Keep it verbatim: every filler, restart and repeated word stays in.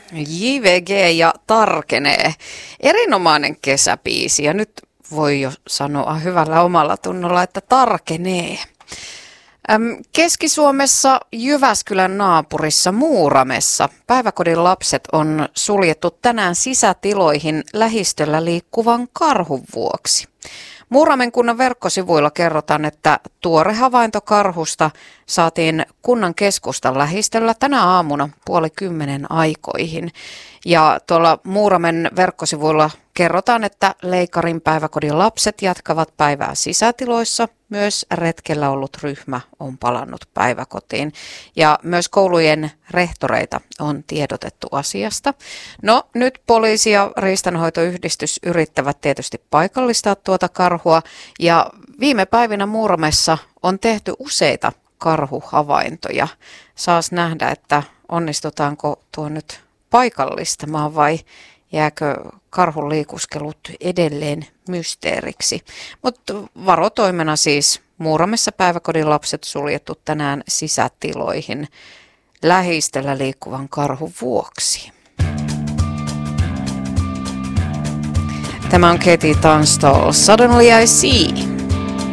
J V G ja Tarkenee. Erinomainen kesäbiisi ja nyt voi jo sanoa hyvällä omalla tunnolla, että tarkenee. Keski-Suomessa Jyväskylän naapurissa Muuramessa päiväkodin lapset on suljettu tänään sisätiloihin lähistöllä liikkuvan karhun vuoksi. Muuramen kunnan verkkosivuilla kerrotaan, että tuore havainto karhusta saatiin kunnan keskustan lähistöllä tänä aamuna puoli kymmenen aikoihin. Ja tuolla Muuramen verkkosivuilla kerrotaan, että Leikarin päiväkodin lapset jatkavat päivää sisätiloissa. Myös retkellä ollut ryhmä on palannut päiväkotiin ja myös koulujen rehtoreita on tiedotettu asiasta. No nyt poliisi ja riistanhoitoyhdistys yrittävät tietysti paikallistaa tuota karhua ja viime päivinä Muuramessa on tehty useita karhuhavaintoja. Saas nähdä, että onnistutaanko tuo nyt paikallistamaan vai jääkö karhun liikuskelut edelleen mysteeriksi. Mutta varotoimena siis Muuramessa päiväkodin lapset suljettu tänään sisätiloihin lähistöllä liikkuvan karhun vuoksi. Tämä on Katie Tunstall, Suddenly I See.